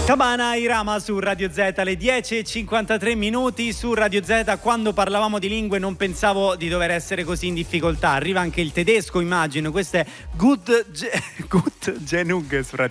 Cabana Irama su Radio Z alle 10:53 minuti su Radio Z. Quando parlavamo di lingue non pensavo di dover essere così in difficoltà. Arriva anche il tedesco, immagino. Questo è Gut Genug su Radio